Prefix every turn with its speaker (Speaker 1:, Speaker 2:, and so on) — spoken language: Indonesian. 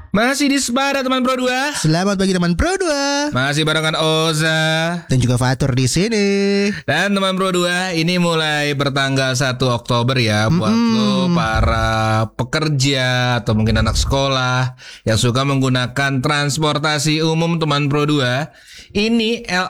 Speaker 1: Masih di Separa teman Pro 2.
Speaker 2: Selamat pagi teman Pro 2.
Speaker 1: Masih barengan Oza
Speaker 2: Dan juga Fatur di sini.
Speaker 1: dan teman Pro 2. Ini mulai bertanggal 1 Oktober ya. Buat lo para pekerja atau mungkin anak sekolah yang suka menggunakan transportasi umum teman Pro 2. Ini